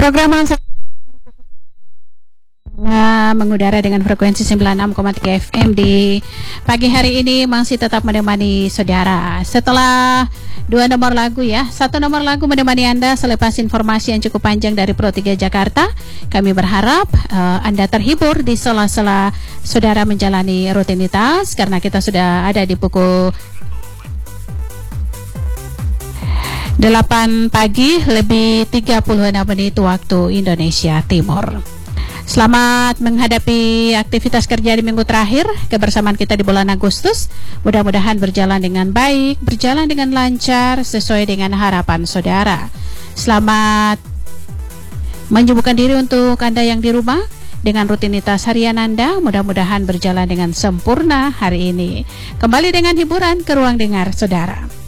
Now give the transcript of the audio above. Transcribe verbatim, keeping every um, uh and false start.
Program Nah, mengudara dengan frekuensi sembilan puluh enam koma tiga F M di pagi hari ini masih tetap menemani saudara. Setelah dua nomor lagu ya, satu nomor lagu menemani Anda selepas informasi yang cukup panjang dari Pro tiga Jakarta. Kami berharap uh, Anda terhibur di sela-sela saudara menjalani rutinitas, karena kita sudah ada di pukul delapan pagi lebih tiga puluh enam menit waktu Indonesia Timur. Selamat menghadapi aktivitas kerja di minggu terakhir. Kebersamaan kita di bulan Agustus mudah-mudahan berjalan dengan baik, berjalan dengan lancar sesuai dengan harapan saudara. Selamat menyibukkan diri untuk Anda yang di rumah dengan rutinitas harian Anda. Mudah-mudahan berjalan dengan sempurna hari ini. Kembali dengan hiburan ke ruang dengar saudara.